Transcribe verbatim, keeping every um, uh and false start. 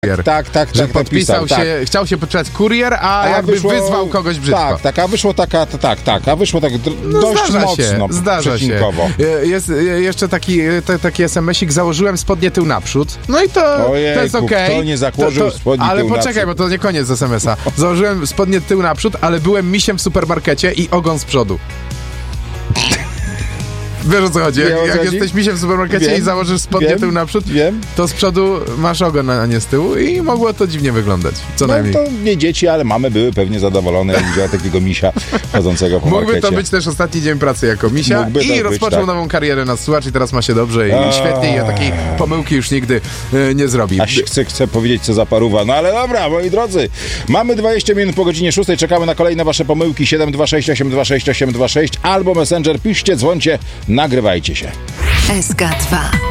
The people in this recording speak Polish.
kurier. Tak, tak, że tak. podpisał napisał, się, tak. chciał się podpisać kurier, a, a jakby wyszło, wyzwał kogoś brzydko. Tak, tak, a wyszło taka, tak, tak, a wyszło tak d- no dość zdarza mocno, się, zdarza przecinkowo. się. Jest jeszcze taki, t- taki es em esik, założyłem spodnie tył naprzód. No i to, Ojejku, to jest okej. kto nie założył To- to- spodni Ale tył poczekaj, naprzód? bo to nie koniec es em esa. Założyłem spodnie tył naprzód, ale byłem misiem w supermarkecie i ogon z przodu. Wiesz o co chodzi? Jak, Wiem, o co jak chodzi? jesteś misiem w supermarkecie Wiem, i założysz spodnie wiem, tył naprzód, wiem. to z przodu masz ogon, a nie z tyłu i mogło to dziwnie wyglądać. Co No najmniej. to nie dzieci, ale mamy były pewnie zadowolone, jak widziała takiego misia chodzącego po Mógłby markecie. to być też ostatni dzień pracy jako misia Mógłby i tak być, rozpoczął tak. nową karierę na słuchacz i teraz ma się dobrze i A. świetnie i o takiej pomyłki już nigdy e, nie zrobi. Aż chcę, chcę powiedzieć, co za paruwa. No ale dobra, moi drodzy. Mamy dwadzieścia minut po godzinie szóstej. Czekamy na kolejne wasze pomyłki. siedem dwa sześć osiem dwa sześć osiem dwa sześć albo Messenger. Piszcie, dzwońcie, nagrywajcie się. S K dwa.